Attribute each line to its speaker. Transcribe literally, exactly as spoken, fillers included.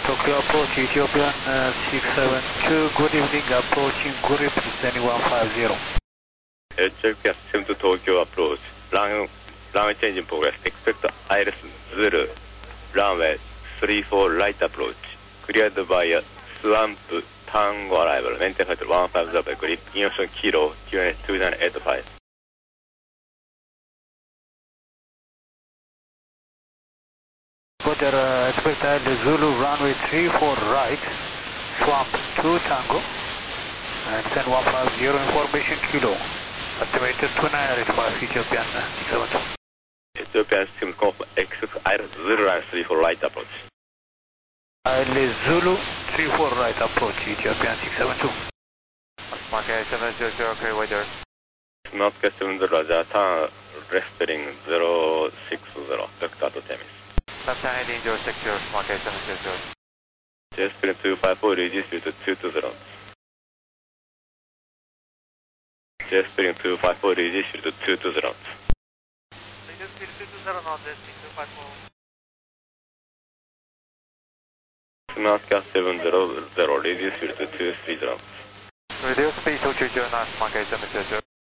Speaker 1: Tokyo approach Ethiopian uh, six seven two, good evening, approaching Gurip, descending one five zero.
Speaker 2: Ethiopian seven to Tokyo approach, run, runway change in progress, expect Iris Zulu, runway three four right approach, cleared by a swamp Tango arrival, maintain height one five zero by grip, instruction kilo two nine eight five.
Speaker 1: Roger, uh, expect Iris Zulu, runway three four right, swamp two Tango, and send one five zero information kilo, estimated two nine eight five, Ethiopian six seven two.
Speaker 2: Ethiopian sim confirm, expect Iris Zulu, runway three four right approach.
Speaker 1: Iris Zulu, three four right approach, Ethiopian six seven two.
Speaker 3: Market seven zero zero, clear weather.
Speaker 2: Northwest seven zero, Roger, turn left bearing zero six zero, vector to Temis.
Speaker 3: Left hand heading zero six zero, market seven zero zero.
Speaker 2: J S bearing two five four, reduce to two two zero. J S bearing two five four, reduce to two two zero.
Speaker 3: Reduce speed two two zero knots, two five four.
Speaker 2: Northwest seven zero zero, reduce to two three zero.
Speaker 3: Reduce speed two two zero knots, market seven zero zero.